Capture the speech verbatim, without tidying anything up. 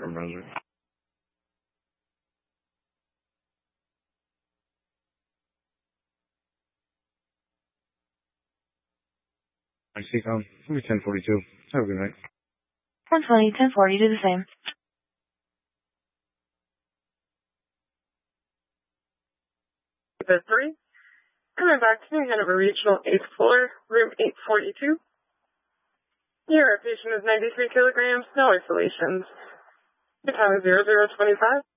from Brunswick. I see, um, give me ten forty-two. Have a good night. one twenty, ten forty, do the same. Bed three. Coming back to New Hanover Regional, eighth floor, room eight forty-two. Your patient is ninety-three kilograms, no isolations. The time is zero zero twenty-five.